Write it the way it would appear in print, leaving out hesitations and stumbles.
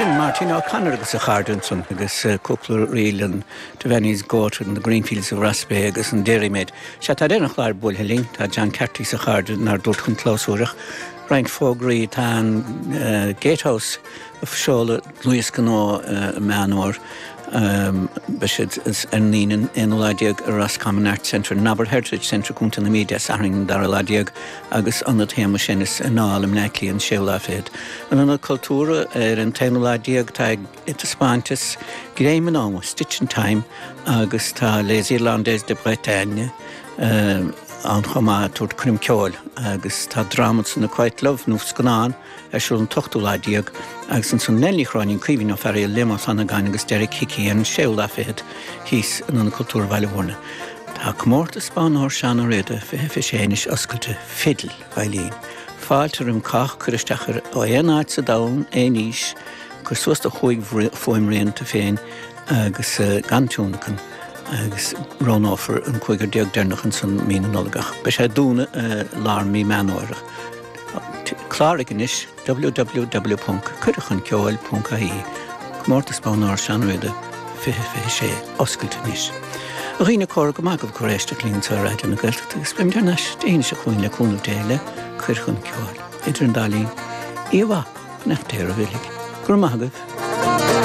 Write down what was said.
sin Martin O'Connor agus a Chardinson agus cúpla rialan de Venice Gorton in the Greenfields of Raspe agus an Dairymaid. Se tá dénach láir búlhelín tá John Curtis a Chardin nar dúirt chun clásúireach. Ryan Fogarty tá Gatehouse a fseola Luis Gano meanúir Bishid is nín Enoladiag a Roscommon Arts Centre Nabar Heritage Centre cúnta na mídia saring Daraladiag agus anna téama sin is anáil am neclí an séola féad. An anna cultúra an Enoladiag tá ita Spántas gréimen áma Stitch in Time agus tá Les Irlandaises de Bretagne an chomá túr crim ceol agus tá dramat na quite love nó scanán siúil an tochtúladiag agus an san nellichráinin cuimhín á ferí limos anna gain agus Derek Hickey an séola féad hís an anna cultúra bhailehórna. Tá cmórta Spánáir sean ó réide fi sénis oscailte fidal bhailín. Fáiltar cach chuiristeachar ó éonáid sa dán éníis chur suasta chuig fóimréanta féin agus gantúnachan agus Ronoffer an chuigar deag dernachan san mínanolagach. Be sé dúna lármí meanóireach. Clárignis www.curachanceoil.ie Cmórta Spánáir sean réide fi sé oscailtanis. A riine córa go magah choréiste líonn sa ráid na Gaeltachta agus beim dearnas déine se chuin le cúnú déile Curachanceoil. Idir an dálín íomha nach téir a bhuilig. Gur magah.